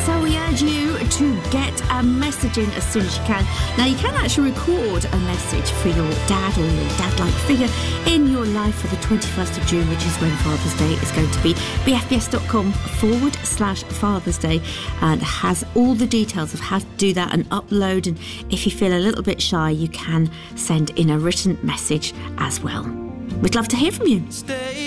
So we urge you to get a message in as soon as you can. Now, you can actually record a message for your dad or your dad-like figure in your life for the 21st of June, which is when Father's Day is going to be. bfbs.com/Father's Day, and has all the details of how to do that and upload. And if you feel a little bit shy, you can send in a written message as well. We'd love to hear from you.